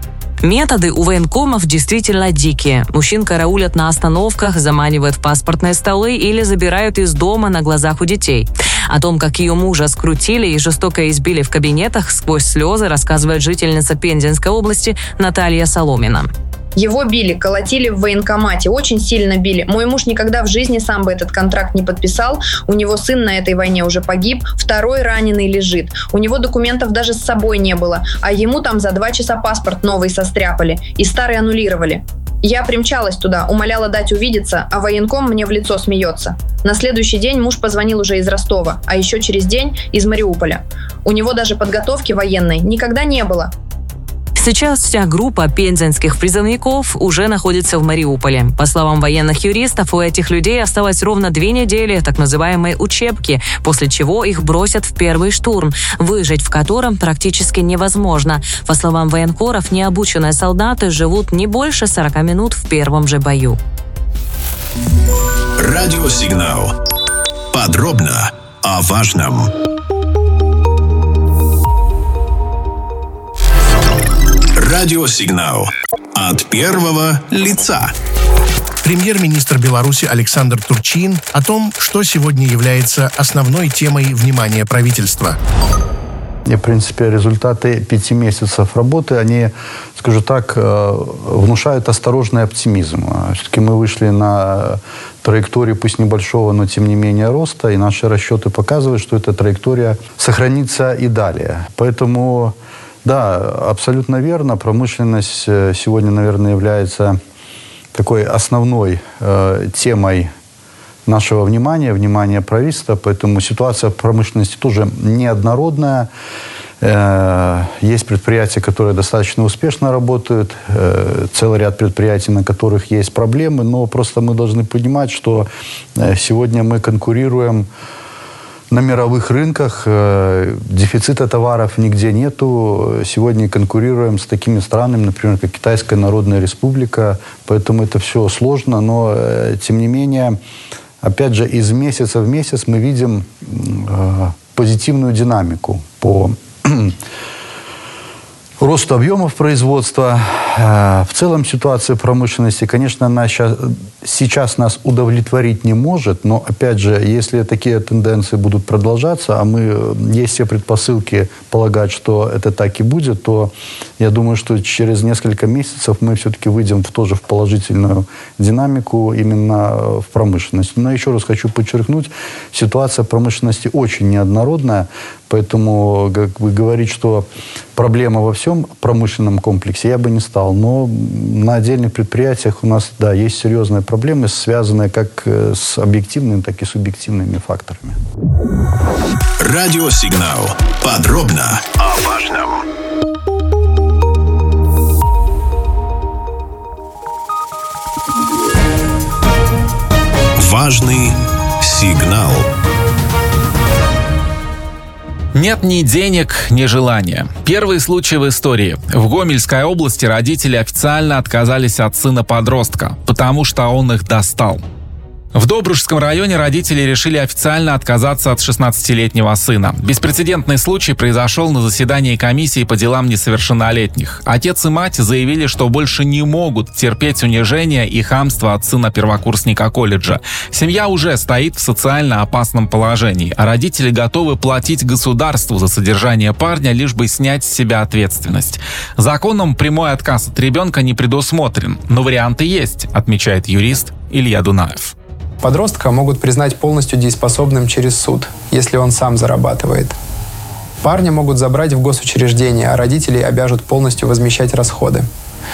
Методы у военкомов действительно дикие. Мужчин караулят на остановках, заманивают в паспортные столы или забирают из дома на глазах у детей. О том, как ее мужа скрутили и жестоко избили в кабинетах, сквозь слезы рассказывает жительница Пензенской области Наталья Соломина. Его били, колотили в военкомате, очень сильно били. Мой муж никогда в жизни сам бы этот контракт не подписал. У него сын на этой войне уже погиб, второй раненый лежит. У него документов даже с собой не было, а ему там за 2 часа паспорт новый состряпали и старый аннулировали. Я примчалась туда, умоляла дать увидеться, а военком мне в лицо смеется. На следующий день муж позвонил уже из Ростова, а еще через день из Мариуполя. У него даже подготовки военной никогда не было. Сейчас вся группа пензенских призывников уже находится в Мариуполе. По словам военных юристов, у этих людей осталось ровно 2 недели так называемой учебки, после чего их бросят в первый штурм, выжить в котором практически невозможно. По словам военкоров, необученные солдаты живут не больше 40 минут в первом же бою. Радиосигнал. Подробно о важном. Радиосигнал. От первого лица. Премьер-министр Беларуси Александр Турчин о том, что сегодня является основной темой внимания правительства. И, в принципе, результаты 5 месяцев работы, они, скажу так, внушают осторожный оптимизм. Все-таки мы вышли на траекторию, пусть небольшого, но тем не менее роста, и наши расчеты показывают, что эта траектория сохранится и далее. Поэтому, да, абсолютно верно, промышленность сегодня, наверное, является такой основной темой нашего внимания правительства, поэтому ситуация в промышленности тоже неоднородная. Есть предприятия, которые достаточно успешно работают, целый ряд предприятий, на которых есть проблемы, но просто мы должны понимать, что сегодня мы конкурируем на мировых рынках, дефицита товаров нигде нету. Сегодня конкурируем с такими странами, например, как Китайская Народная Республика, поэтому это все сложно, но тем не менее, опять же, из месяца в месяц мы видим позитивную динамику по росту объемов производства. В целом ситуация в промышленности, конечно, она сейчас нас удовлетворить не может, но, опять же, если такие тенденции будут продолжаться, а есть все предпосылки полагать, что это так и будет, то я думаю, что через несколько месяцев мы все-таки выйдем тоже в положительную динамику именно в промышленности. Но еще раз хочу подчеркнуть, ситуация в промышленности очень неоднородная, поэтому говорить, что проблема во всем промышленном комплексе, я бы не стал. Но на отдельных предприятиях у нас, да, есть серьезные проблемы, связанные как с объективными, так и субъективными факторами. Радиосигнал. Подробно о важном. Важный сигнал. Нет ни денег, ни желания. Первый случай в истории. В Гомельской области родители официально отказались от сына-подростка, потому что он их достал. В Добружском районе родители решили официально отказаться от 16-летнего сына. Беспрецедентный случай произошел на заседании комиссии по делам несовершеннолетних. Отец и мать заявили, что больше не могут терпеть унижение и хамство от сына первокурсника колледжа. Семья уже стоит в социально опасном положении, а родители готовы платить государству за содержание парня, лишь бы снять с себя ответственность. Законом прямой отказ от ребенка не предусмотрен, но варианты есть, отмечает юрист Илья Дунаев. Подростка могут признать полностью дееспособным через суд, если он сам зарабатывает. Парня могут забрать в госучреждение, а родителей обяжут полностью возмещать расходы.